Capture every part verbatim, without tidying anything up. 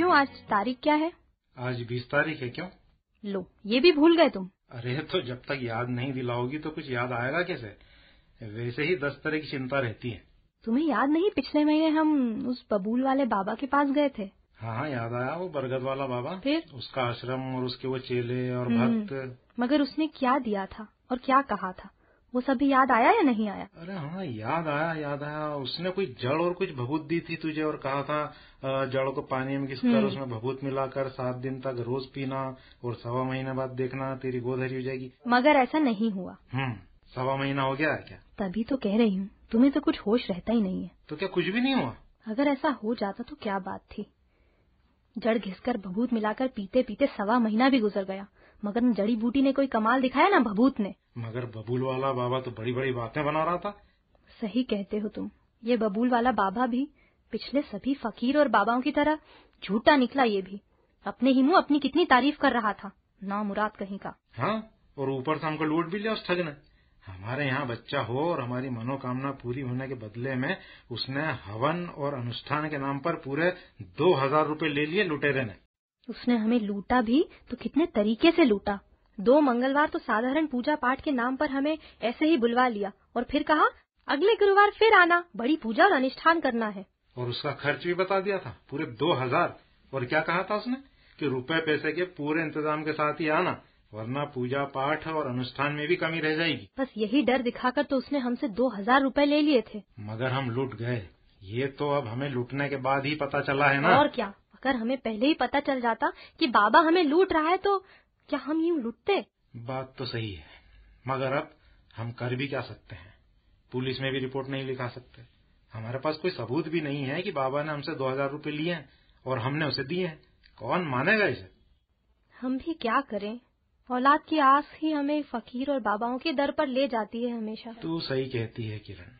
क्यों, आज तारीख क्या है? आज बीस तारीख है। क्यों? लो, ये भी भूल गए तुम। अरे तो जब तक याद नहीं दिलाओगी तो कुछ याद आएगा कैसे? वैसे ही दस तरह की चिंता रहती है। तुम्हें याद नहीं, पिछले महीने हम उस बबूल वाले बाबा के पास गए थे। हाँ हाँ याद आया, वो बरगद वाला बाबा। फिर उसका आश्रम और उसके वो चेले और भक्त। मगर उसने क्या दिया था और क्या कहा था, वो सभी याद आया या नहीं आया? अरे हाँ याद आया याद आया। उसने कोई जड़ और कुछ भभूत दी थी तुझे और कहा था जड़ को पानी में घिसकर उसमें भभूत मिलाकर सात दिन तक रोज पीना और सवा महीने बाद देखना तेरी गोद हरी हो जाएगी। मगर ऐसा नहीं हुआ। हम्म सवा महीना हो गया है क्या? तभी तो कह रही हूँ, तुम्हें तो कुछ होश रहता ही नहीं है। तो क्या कुछ भी नहीं हुआ? अगर ऐसा हो जाता तो क्या बात थी। जड़ घिसकर भभूत मिलाकर पीते पीते सवा महीना भी गुजर गया, मगर न जड़ी बूटी ने कोई कमाल दिखाया ना भभूत ने। मगर बबूल वाला बाबा तो बड़ी बड़ी बातें बना रहा था। सही कहते हो तुम, ये बबूल वाला बाबा भी पिछले सभी फकीर और बाबाओं की तरह झूठा निकला। ये भी अपने ही मुंह अपनी कितनी तारीफ कर रहा था, ना मुराद कहीं का। हाँ, और ऊपर से हमको लूट भी लिया उस ठग ने। हमारे यहाँ बच्चा हो और हमारी मनोकामना पूरी होने के बदले में उसने हवन और अनुष्ठान के नाम पर पूरे दो हजार रूपये ले लिए लुटेरे ने। उसने हमें लूटा भी तो कितने तरीके से लूटा। दो मंगलवार तो साधारण पूजा पाठ के नाम पर हमें ऐसे ही बुलवा लिया और फिर कहा अगले गुरुवार फिर आना, बड़ी पूजा और अनुष्ठान करना है। और उसका खर्च भी बता दिया था, पूरे दो हजार। और क्या कहा था उसने कि रुपए पैसे के पूरे इंतजाम के साथ ही आना, वरना पूजा पाठ और अनुष्ठान में भी कमी रह जाएगी। बस यही डर दिखाकर तो उसने हमसे दो हजार रूपये ले लिए थे। मगर हम लूट गए, ये तो अब हमें लूटने के बाद ही पता चला है ना। और क्या, अगर हमें पहले ही पता चल जाता कि बाबा हमें लूट रहा है तो क्या हम यूं लूटते? बात तो सही है, मगर अब हम कर भी क्या सकते हैं? पुलिस में भी रिपोर्ट नहीं लिखा सकते। हमारे पास कोई सबूत भी नहीं है कि बाबा ने हमसे दो हजार रूपये लिए हैं और हमने उसे दिए हैं। कौन मानेगा इसे? हम भी क्या करें, औलाद की आस ही हमें फकीर और बाबाओं के दर पर ले जाती है हमेशा। तू सही कहती है किरण,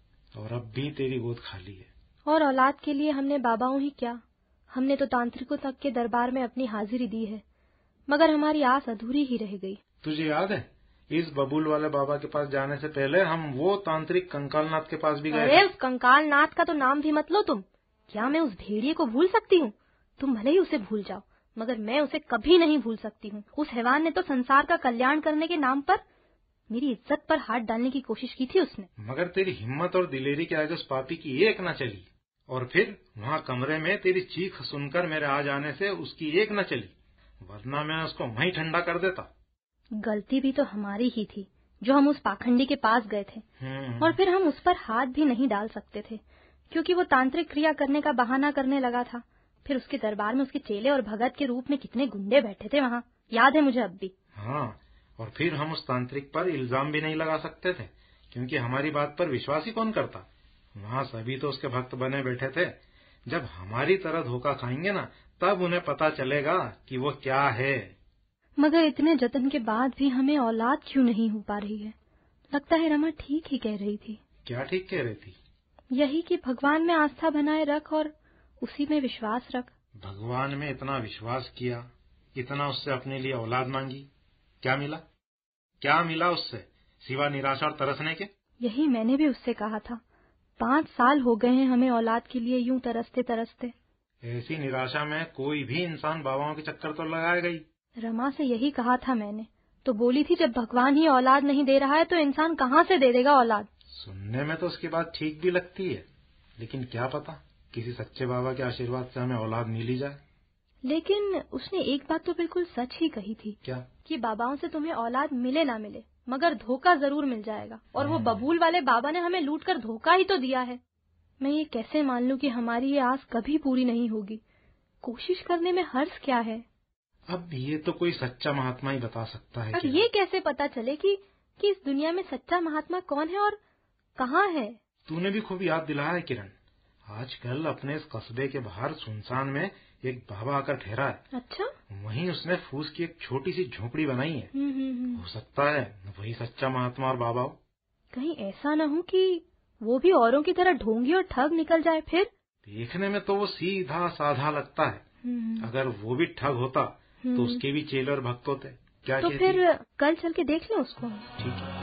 और अब भी तेरी गोद खाली है। और औलाद के लिए हमने बाबाओं ही क्या, हमने तो तांत्रिकों तक के दरबार में अपनी हाजिरी दी है, मगर हमारी आस अधूरी ही रह गई। तुझे याद है, इस बबूल वाले बाबा के पास जाने से पहले हम वो तांत्रिक कंकालनाथ के पास भी गए। अरे उस कंकालनाथ का तो नाम भी मत लो तुम। क्या मैं उस भेड़िए को भूल सकती हूँ? तुम भले ही उसे भूल जाओ, मगर मैं उसे कभी नहीं भूल सकती हूँ। उस हैवान ने तो संसार का कल्याण करने के नाम पर मेरी इज्जत पर हाथ डालने की कोशिश की थी उसने। मगर तेरी हिम्मत और दिलेरी के आगे उस पापी की एक न चली, और फिर वहाँ कमरे में तेरी चीख सुनकर मेरे आ जाने से उसकी एक न चली, वरना मैं उसको वहीं ठंडा कर देता। गलती भी तो हमारी ही थी जो हम उस पाखंडी के पास गए थे, और फिर हम उस पर हाथ भी नहीं डाल सकते थे क्योंकि वो तांत्रिक क्रिया करने का बहाना करने लगा था। फिर उसके दरबार में उसके चेले और भगत के रूप में कितने गुंडे बैठे थे वहाँ, याद है मुझे अब भी। हाँ, और फिर हम उस तांत्रिक पर इल्जाम भी नहीं लगा सकते थे क्योंकि हमारी बात पर विश्वास ही कौन करता। वहाँ सभी तो उसके भक्त बने बैठे थे। जब हमारी तरह धोखा खाएंगे ना, तब उन्हें पता चलेगा कि वो क्या है। मगर इतने जतन के बाद भी हमें औलाद क्यों नहीं हो पा रही है? लगता है रमा ठीक ही कह रही थी। क्या ठीक कह रही थी? यही कि भगवान में आस्था बनाए रख और उसी में विश्वास रख। भगवान में इतना विश्वास किया, इतना उससे अपने लिए औलाद मांगी, क्या मिला? क्या मिला उससे सिवा निराशा और तरसने के? यही मैंने भी उससे कहा था। पाँच साल हो गए हैं हमें औलाद के लिए यूं तरसते तरसते। ऐसी निराशा में कोई भी इंसान बाबाओं के चक्कर तो लगाएगा ही। रमा से यही कहा था मैंने, तो बोली थी जब भगवान ही औलाद नहीं दे रहा है तो इंसान कहाँ से दे देगा औलाद। सुनने में तो उसकी बात ठीक भी लगती है, लेकिन क्या पता किसी सच्चे बाबा के आशीर्वाद से हमें औलाद मिल ही जाए। लेकिन उसने एक बात तो बिल्कुल सच ही कही थी। क्या? कि बाबाओं से तुम्हें औलाद मिले ना मिले, मगर धोखा जरूर मिल जाएगा। और वो बबूल वाले बाबा ने हमें लूट कर धोखा ही तो दिया है। मैं ये कैसे मान लूं कि हमारी ये आस कभी पूरी नहीं होगी? कोशिश करने में हर्ज क्या है? अब ये तो कोई सच्चा महात्मा ही बता सकता है। अब ये कैसे पता चले कि कि इस दुनिया में सच्चा महात्मा कौन है और कहाँ है? तूने भी खूब याद दिलाया है किरण। आजकल अपने इस कस्बे के बाहर सुनसान में एक बाबा आकर ठहरा है। अच्छा? वहीं उसने फूस की एक छोटी सी झोपड़ी बनाई है। हो सकता है वही सच्चा महात्मा और बाबा हो। कहीं ऐसा न हो कि वो भी औरों की तरह ढोंगी और ठग निकल जाए। फिर देखने में तो वो सीधा साधा लगता है, अगर वो भी ठग होता तो उसके भी चेले और भक्त होते। क्या तो फिर कल चल के देख लें उसको। ठीक है।